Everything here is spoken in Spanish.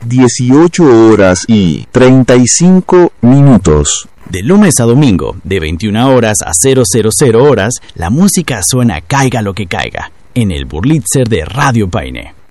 18:35. De lunes a domingo, de 21 horas a 000 horas, la música suena caiga lo que caiga, en el Burlitzer de Radio Paine.